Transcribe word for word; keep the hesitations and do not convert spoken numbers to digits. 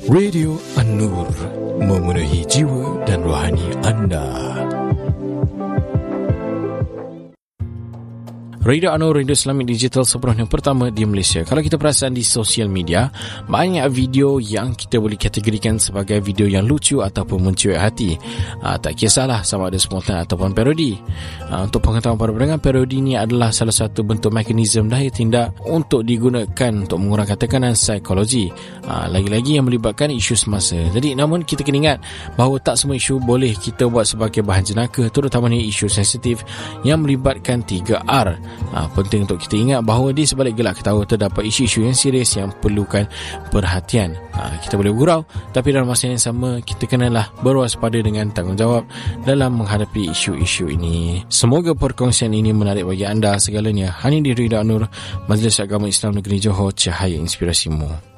Radio An-Nur, memenuhi jiwa dan rohani anda. Radio An-Nur, radio Islamic digital sepenuhnya pertama di Malaysia. Kalau kita perasan di sosial media, banyak video yang kita boleh kategorikan sebagai video yang lucu ataupun mencuit hati. Aa, tak kisahlah sama ada spontan ataupun parodi. Aa, untuk pengetahuan para pendengar, parodi ini adalah salah satu bentuk mekanisme daya tindak untuk digunakan untuk mengurangkan tekanan psikologi. Aa, lagi-lagi yang melibatkan isu semasa. Jadi namun kita kena ingat bahawa tak semua isu boleh kita buat sebagai bahan jenaka, terutamanya isu sensitif yang melibatkan tiga R. Ha, penting untuk kita ingat bahawa di sebalik gelak ketawa terdapat isu-isu yang serius yang perlukan perhatian. Ha, kita boleh gurau, tapi dalam masa yang sama kita kenalah berwaspada dengan tanggungjawab dalam menghadapi isu-isu ini. Semoga perkongsian ini menarik bagi anda segalanya. Hanya di Radio An-Nur, Majlis Agama Islam Negeri Johor, cahaya inspirasimu.